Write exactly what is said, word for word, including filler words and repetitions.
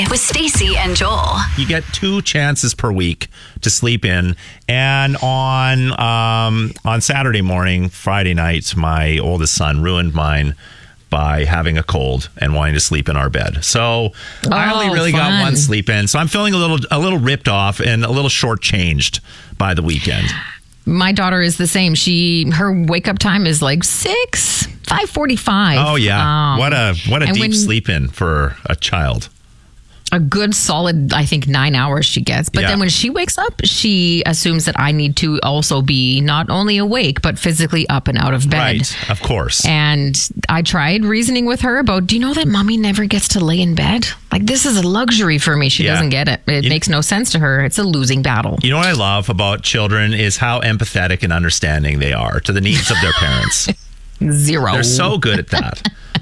with Stacey and Joel. You get two chances per week to sleep in. And on um, on Saturday morning, Friday night, my oldest son ruined mine by having a cold and wanting to sleep in our bed. So oh, I only really fun. got one sleep in. So I'm feeling a little a little ripped off and a little shortchanged by the weekend. My daughter is the same. She her wake up time is like six, five forty-five. Oh yeah, um, what a what a deep when, sleep in for a child. A good solid, I think, nine hours she gets. But yeah. then when she wakes up, she assumes that I need to also be not only awake, but physically up and out of bed. Right, of course. And I tried reasoning with her about, do you know that mommy never gets to lay in bed? Like, this is a luxury for me. She yeah. doesn't get it. It you, makes no sense to her. It's a losing battle. You know what I love about children is how empathetic and understanding they are to the needs of their parents. Zero. They're so good at that.